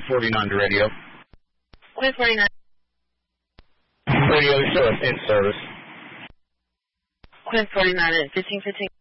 49 to radio. Quinn 49. Radio, show us in service. Quinn 49 at 1515.